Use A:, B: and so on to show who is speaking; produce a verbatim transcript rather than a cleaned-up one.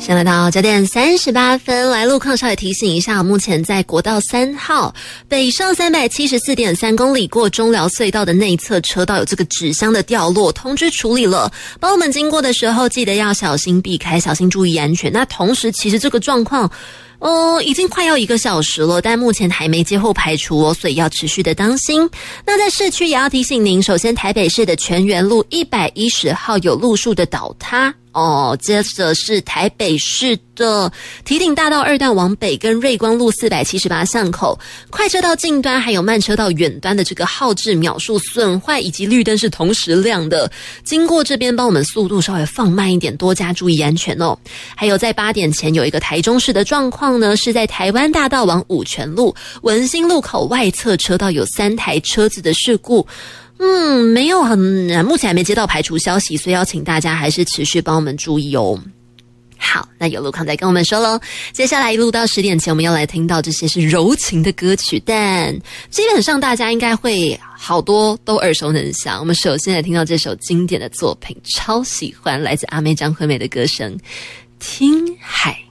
A: 现在来到九点三十八分，来路况稍微提醒一下，目前在国道三号北上三百七十四点三公里过中寮隧道的内侧车道有这个纸箱的掉落，通知处理了，帮我们经过的时候记得要小心避开，小心注意安全。那同时其实这个状况哦，已经快要一个小时了，但目前还没接后排除哦，所以要持续的当心。那在市区也要提醒您，首先台北市的全园路一百一十号有路树的倒塌哦，接着是台北市的堤顶大道二段往北跟瑞光路四百七十八巷口，快车道近端还有慢车道远端的这个号志秒数损坏，以及绿灯是同时亮的，经过这边帮我们速度稍微放慢一点，多加注意安全哦。还有在八点前有一个台中市的状况呢，是在台湾大道往五权路文心路口外侧车道有三台车子的事故。嗯，没有很，目前还没接到排除消息，所以要请大家还是持续帮我们注意哦。好，那有路况再跟我们说咯。接下来一路到十点前，我们要来听到这些是柔情的歌曲，但基本上大家应该会好多都耳熟能详。我们首先来听到这首经典的作品，超喜欢，来自阿妹张惠妹的歌声《听海》。